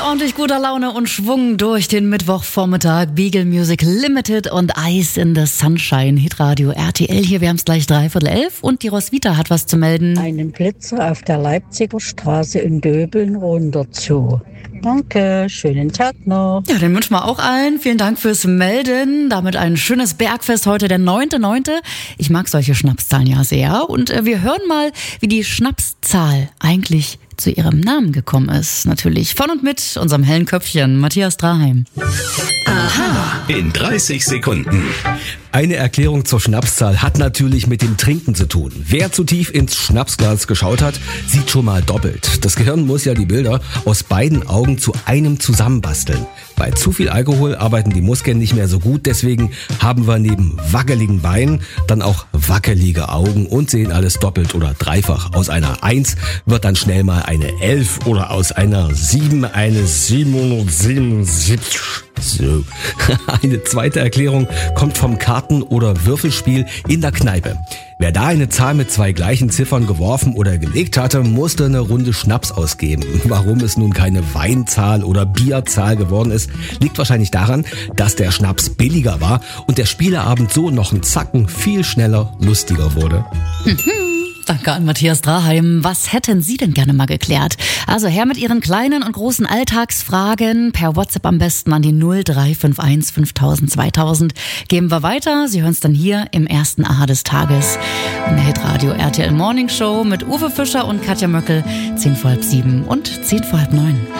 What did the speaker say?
ordentlich guter Laune und Schwung durch den Mittwochvormittag. Beagle Music Limited und Ice in the Sunshine. Hitradio RTL hier, wir haben es gleich 11:15 und die Roswitha hat was zu melden. Einen Blitzer auf der Leipziger Straße in Döbeln runter zu. Danke, schönen Tag noch. Ja, den wünschen wir auch allen. Vielen Dank fürs Melden. Damit ein schönes Bergfest heute, der 9.9. Ich mag solche Schnapszahlen ja sehr. Und wir hören mal, wie die Schnapszahl eigentlich zu ihrem Namen gekommen ist. Natürlich von und mit unserem hellen Köpfchen, Matthias Draheim. Aha. In 30 Sekunden. Eine Erklärung zur Schnapszahl hat natürlich mit dem Trinken zu tun. Wer zu tief ins Schnapsglas geschaut hat, sieht schon mal doppelt. Das Gehirn muss ja die Bilder aus beiden Augen zu einem zusammenbasteln. Bei zu viel Alkohol arbeiten die Muskeln nicht mehr so gut, deswegen haben wir neben wackeligen Beinen dann auch wackelige Augen und sehen alles doppelt oder dreifach. Aus einer 1 wird dann schnell mal eine 11 oder aus einer 7 eine 777. So. Eine zweite Erklärung kommt vom Karten- oder Würfelspiel in der Kneipe. Wer da eine Zahl mit 2 gleichen Ziffern geworfen oder gelegt hatte, musste eine Runde Schnaps ausgeben. Warum es nun keine Weinzahl oder Bierzahl geworden ist, liegt wahrscheinlich daran, dass der Schnaps billiger war und der Spieleabend so noch einen Zacken viel schneller lustiger wurde. Danke an Matthias Draheim. Was hätten Sie denn gerne mal geklärt? Also her mit Ihren kleinen und großen Alltagsfragen. Per WhatsApp am besten an die 0351 5000 2000. Geben wir weiter. Sie hören es dann hier im ersten Aha des Tages. In der Hitradio RTL Morning Show mit Uwe Fischer und Katja Möckel. 6:10 und 6:10.